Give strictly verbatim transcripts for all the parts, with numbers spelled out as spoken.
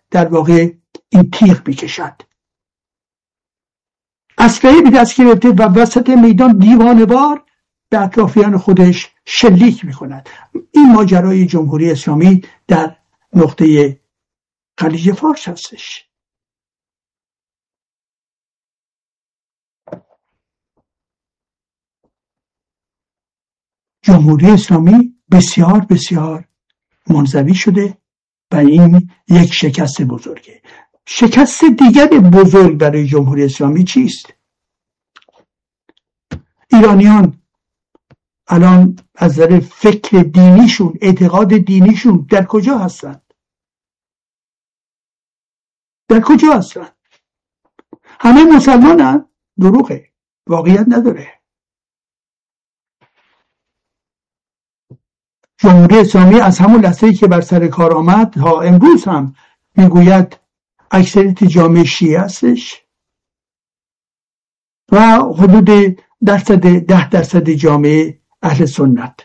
در واقع این تیغ میکشد. اسلحه به دست گرفته و وسط میدان دیوانه‌وار به اطرافیان خودش شلیک میکند. این ماجرای جمهوری اسلامی در نقطه خلیج فارس هستش. جمهوری اسلامی بسیار بسیار منزوی شده و این یک شکست بزرگه. شکست دیگر بزرگ برای جمهوری اسلامی چیست؟ ایرانیان الان از نظر فکر دینیشون، اعتقاد دینیشون در کجا هستند؟ در کجا هستند؟ همه مسلمانن؟ دروغه، واقعیت نداره. جمهوری اسلامی از همون لحظه‌ای که بر سر کار آمد تا امروز هم میگوید اکثریت جامعه شیعه هستش و حدود درصد ده درصد جامعه اهل سنت.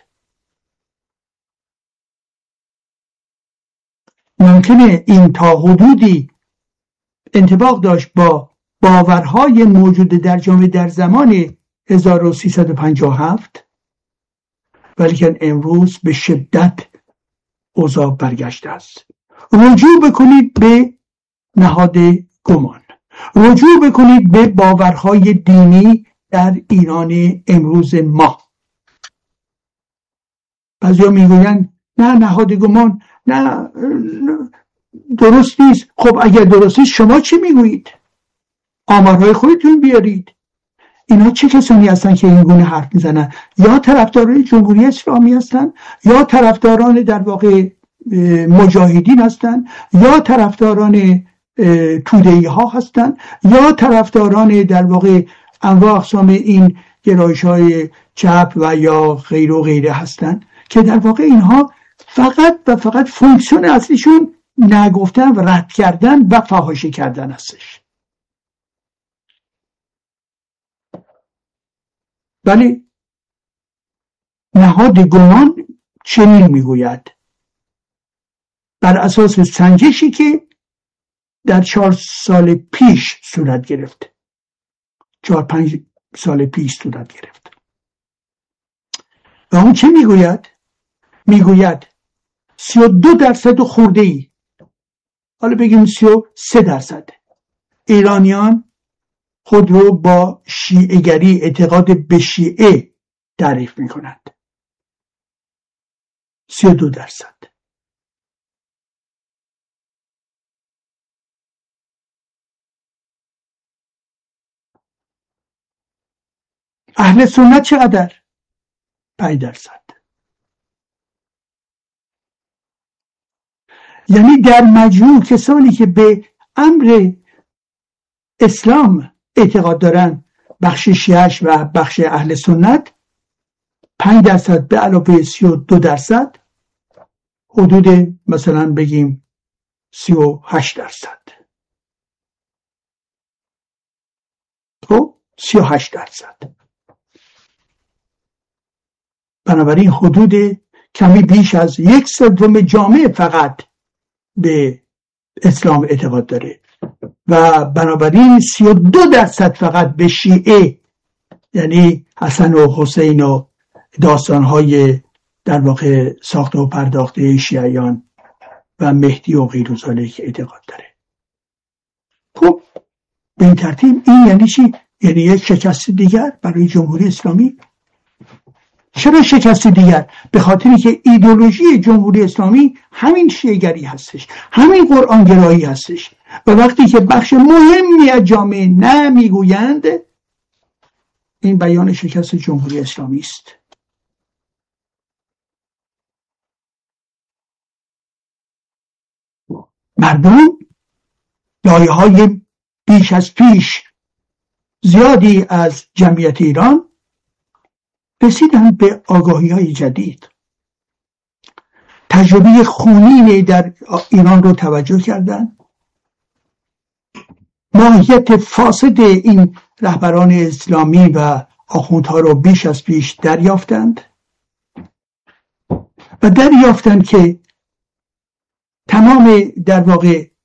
ممکنه این تا حدودی انطباق داشت با باورهای موجود در جامعه در زمان هزار و سیصد و پنجاه و هفت، ولی که امروز به شدت اوضاع برگشته است. رجوع بکنید به نهاد گمان، رجوع بکنید به باورهای دینی در ایران امروز ما. بعضیا میگویند نه نهاد گمان نه درست نیست. خب اگر درست نیست شما چی میگویید؟ آمارهای خودتون بیارید. اینا چه کسانی هستن که این گونه حرف میزنن؟ یا طرفداران جمهوری اسلامی هستن، یا طرفداران در واقع مجاهدین هستن، یا طرفداران توده‌ای ها هستن، یا طرفداران در واقع انواع اقسام این گرایش های چپ و یا غیر و غیره هستن که در واقع اینها فقط و فقط فونکسیون اصلیشون نگفتن و رد کردن و فحاشی کردن هستش. ولی نهاد گمان چنین میگوید بر اساس سنجشی که در چهار سال پیش صورت گرفت، چهار پنج سال پیش صورت گرفت و اون چه میگوید؟ میگوید سی و دو درصد خورده ای، حالا بگیم سی و سه درصد ایرانیان خود رو با شیعه‌گری، اعتقاد به شیعه تعریف می کنند. سی و دو درصد. اهل سنت چقدر؟ پنج درصد. یعنی در مجموع کسانی که به امر اسلام اعتقاد دارن، بخش شیعش و بخش اهل سنت، پنج درصد به علاوه سی و دو درصد، حدود مثلا بگیم سی و هشت درصد. خب سی و هشت درصد. بنابراین حدود کمی بیش از یک سوم جامعه فقط به اسلام اعتقاد داره و بنابراین سی و دو درصد فقط به شیعه، یعنی حسن و حسین و داستانهای در واقع ساخته و پرداخته شیعیان و مهدی و غیر ذالک اعتقاد داره. خب به این ترتیب این یعنی چی؟ یعنی یک شکست دیگر برای جمهوری اسلامی. چرا شکست دیگر؟ به خاطری که ایدئولوژی جمهوری اسلامی همین شیعه‌گری هستش، همین قرآنگرایی هستش و وقتی که بخش مهمی از جامعه نمیگویند، این بیان شکست جمهوری اسلامی است. مردم لایه های بیش از پیش زیادی از جمعیت ایران رسیدن به آگاهی های جدید، تجربه خونین در ایران رو توجه کردن، ماهیت فاسد این رهبران اسلامی و آخوندها رو بیش از پیش دریافتند و دریافتند که تمام در واقع